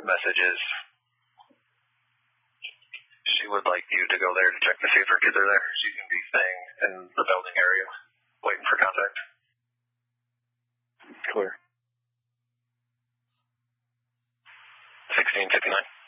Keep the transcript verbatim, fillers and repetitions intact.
message is she would like you to go there to check to see if her kids are there. She's going to be staying in the building area, waiting for contact. Clear. sixteen fifty-nine.